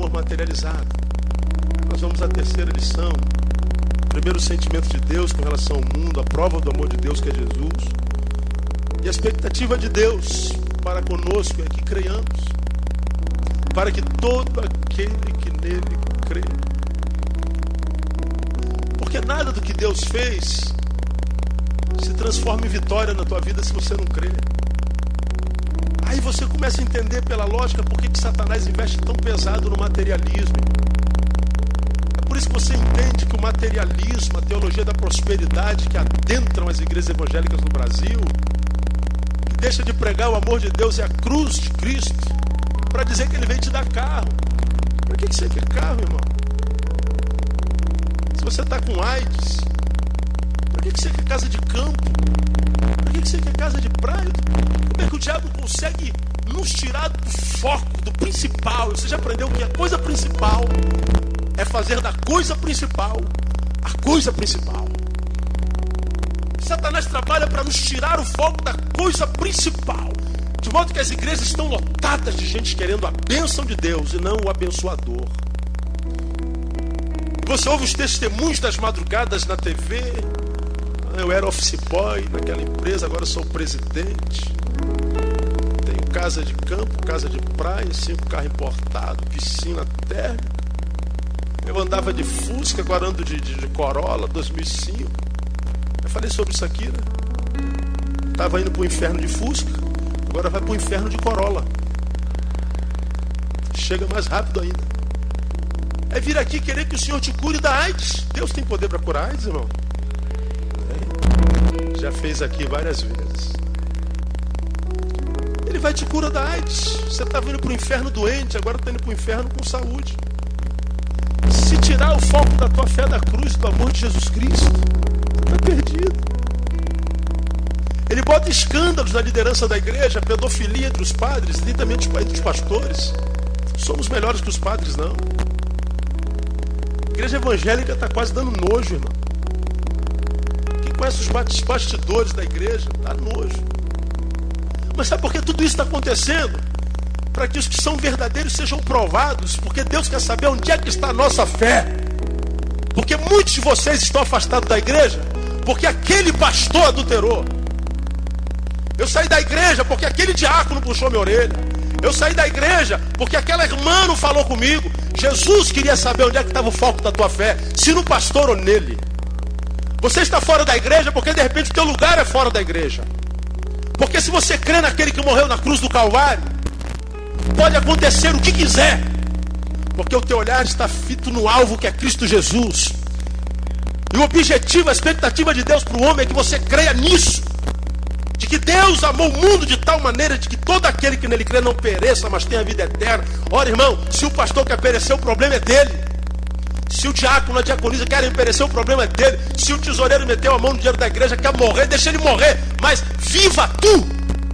amor materializado. Nós vamos à terceira lição. Primeiro, o sentimento de Deus com relação ao mundo, a prova do amor de Deus, que é Jesus. E a expectativa de Deus para conosco é que creiamos, para que todo aquele que nele crê. Porque nada do que Deus fez se transforma em vitória na tua vida se você não crê. Aí você começa a entender pela lógica por que Satanás investe tão pesado no materialismo. É por isso que você entende que o materialismo, a teologia da prosperidade que adentram as igrejas evangélicas no Brasil, que deixa de pregar o amor de Deus e a cruz de Cristo para dizer que ele veio te dar carro. Para que você quer carro, irmão? Se você está com AIDS, para que você quer casa de campo? Para que você quer casa de praia? Como é que o diabo consegue nos tirar do foco, do principal? Você já aprendeu que a coisa principal é fazer da coisa principal a coisa principal. Satanás trabalha para nos tirar o foco da coisa principal, de modo que as igrejas estão lotadas de gente querendo a bênção de Deus e não o abençoador. Você ouve os testemunhos das madrugadas na TV. Eu era office boy naquela empresa, agora sou presidente. Tenho casa de campo, casa de praia, 5 carros importados, piscina térmica. Eu andava de Fusca, agora ando de Corolla, 2005. Eu falei sobre isso aqui, né? Estava indo para o inferno de Fusca, agora vai para o inferno de Corolla. Chega mais rápido ainda. É vir aqui querer que o Senhor te cure da AIDS. Deus tem poder para curar AIDS, irmão? Já fez aqui várias vezes. Ele vai te curar da AIDS. Você estava indo para o inferno doente, agora está indo para o inferno com saúde. Se tirar o foco da tua fé da cruz, do amor de Jesus Cristo, está perdido. Ele bota escândalos na liderança da igreja, pedofilia entre os padres, e também entre os pastores. Somos melhores que os padres, não. A igreja evangélica está quase dando nojo, irmão. Quem conhece os bastidores da igreja, dá nojo. Mas sabe por que tudo isso está acontecendo? Para que os que são verdadeiros sejam provados, porque Deus quer saber onde é que está a nossa fé. Porque muitos de vocês estão afastados da igreja, porque aquele pastor adulterou. Eu saí da igreja porque aquele diácono puxou minha orelha. Eu saí da igreja porque aquela irmã não falou comigo. Jesus queria saber onde é que estava o foco da tua fé, se no pastor ou nele. Você está fora da igreja porque de repente o teu lugar é fora da igreja. Porque se você crê naquele que morreu na cruz do Calvário, pode acontecer o que quiser, porque o teu olhar está fito no alvo que é Cristo Jesus. E o objetivo, a expectativa de Deus para o homem é que você creia nisso, de que Deus amou o mundo de tal maneira de que todo aquele que nele crê não pereça, mas tenha vida eterna. Ora, irmão, se o pastor quer perecer, o problema é dele. Se o diácono, a diaconisa querem perecer, o problema é dele. Se o tesoureiro meteu a mão no dinheiro da igreja, quer morrer, deixa ele morrer, mas viva tu!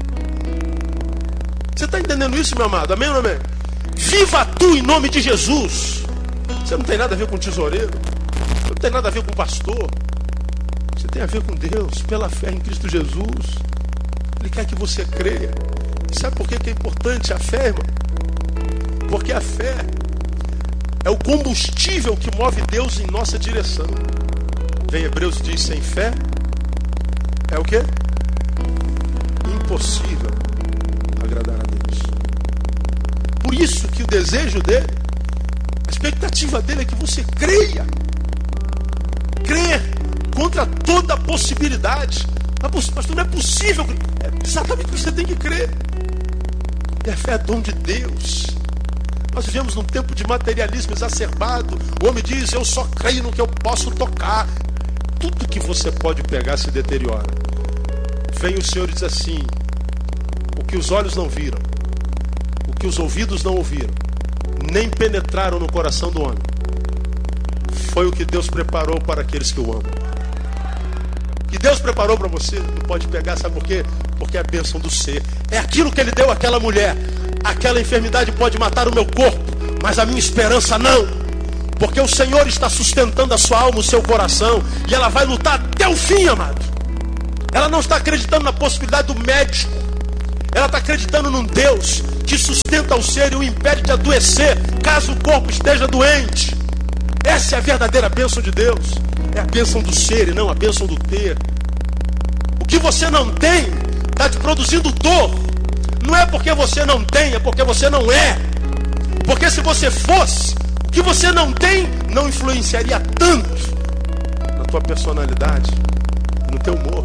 Você está entendendo isso, meu amado? Amém ou não amém? Viva tu em nome de Jesus. Você não tem nada a ver com o tesoureiro, você não tem nada a ver com o pastor, você tem a ver com Deus, pela fé em Cristo Jesus. Ele quer que você creia. E sabe por que é importante a fé, irmão? Porque a fé é o combustível que move Deus em nossa direção. Vem Hebreus diz, sem fé é o quê? Impossível agradar a Deus. Por isso que o desejo dele, a expectativa dele é que você creia. Crer contra toda possibilidade. Pastor, não é possível. É exatamente o que você tem que crer. E a fé é dom de Deus. Nós vivemos num tempo de materialismo exacerbado. O homem diz, eu só creio no que eu posso tocar. Tudo que você pode pegar se deteriora. Vem o Senhor e diz assim, o que os olhos não viram, o que os ouvidos não ouviram, nem penetraram no coração do homem, foi o que Deus preparou para aqueles que o amam. O que Deus preparou para você, não pode pegar, sabe por quê? Porque é a bênção do ser. É aquilo que Ele deu àquela mulher. Aquela enfermidade pode matar o meu corpo, mas a minha esperança não. Porque o Senhor está sustentando a sua alma, o seu coração, e ela vai lutar até o fim, amado. Ela não está acreditando na possibilidade do médico. Ela está acreditando num Deus que sustenta o ser e o impede de adoecer, caso o corpo esteja doente. Essa é a verdadeira bênção de Deus. É a bênção do ser e não a bênção do ter. O que você não tem está te produzindo dor. Não é porque você não tem, é porque você não é. Porque se você fosse, o que você não tem não influenciaria tanto na tua personalidade, no teu humor.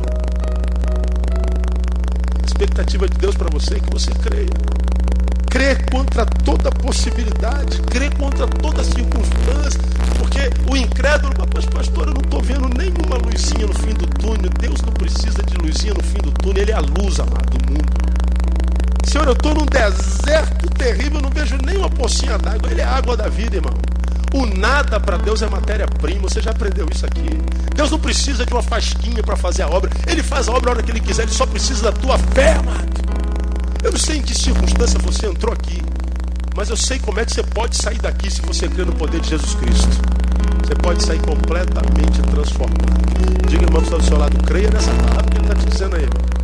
A expectativa de Deus para você é que você creia. Crê contra toda possibilidade, crê contra toda circunstância, porque o incrédulo, mas pastor, eu não estou vendo nenhuma luzinha no fim do túnel. Deus não precisa de luzinha no fim do túnel, Ele é a luz, amado, do mundo. Senhor, eu estou num deserto terrível, eu não vejo nenhuma pocinha d'água. Ele é a água da vida, irmão. O nada para Deus é matéria-prima. Você já aprendeu isso aqui. Deus não precisa de uma fasquinha para fazer a obra. Ele faz a obra a hora que Ele quiser. Ele só precisa da tua fé, amado. Eu não sei em que circunstância você entrou aqui, mas eu sei como é que você pode sair daqui se você crer no poder de Jesus Cristo. Você pode sair completamente transformado. Diga, irmão, que está do seu lado, creia nessa palavra que Ele está te dizendo aí.